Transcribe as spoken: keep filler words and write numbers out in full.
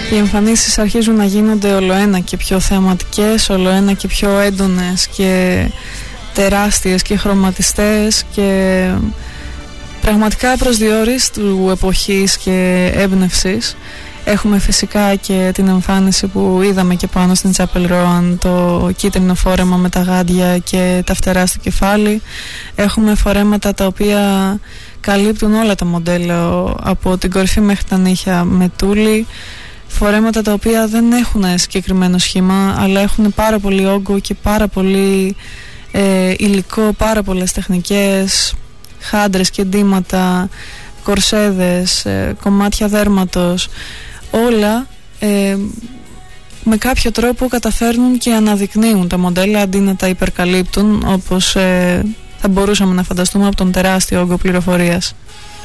Οι εμφανίσεις αρχίζουν να γίνονται ολοένα και πιο θεαματικές, ολοένα και πιο έντονες και τεράστιες και χρωματιστές και πραγματικά προσδιορίστου του εποχής και έμπνευσης. Έχουμε φυσικά και την εμφάνιση που είδαμε και πάνω στην Chapel Roan, το κίτρινο φόρεμα με τα γάντια και τα φτερά στο κεφάλι. Έχουμε φορέματα τα οποία καλύπτουν όλα τα μοντέλα, από την κορυφή μέχρι τα νύχια με τούλι. Φορέματα τα οποία δεν έχουν συγκεκριμένο σχήμα, αλλά έχουν πάρα πολύ όγκο και πάρα πολύ ε, υλικό, πάρα πολλές τεχνικές, χάντρες και ντύματα, κορσέδες, ε, κομμάτια δέρματος. Όλα ε, με κάποιο τρόπο καταφέρνουν και αναδεικνύουν τα μοντέλα αντί να τα υπερκαλύπτουν, όπως ε, θα μπορούσαμε να φανταστούμε από τον τεράστιο όγκο πληροφορίας.